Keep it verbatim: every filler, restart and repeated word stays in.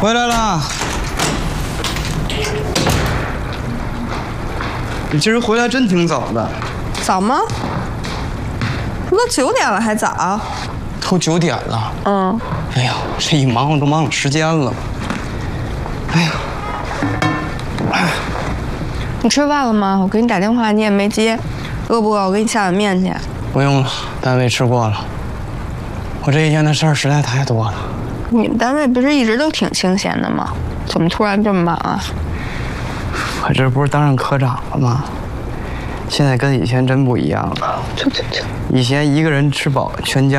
回来了。你今儿回来真挺早的。 早吗？不都九点了还早？ 都九点了。 嗯。 哎呀，这一忙我都忙有时间了。哎呀。哎。 你吃饭了吗？我给你打电话你也没接，饿不饿？我给你下碗面去。 不用了，单位吃过了。我这一天的事儿实在太多了。 你们单位不是一直都挺清闲的吗？怎么突然这么忙啊？ 我这不是当上科长了吗？现在跟以前真不一样了。以前一个人吃饱全家。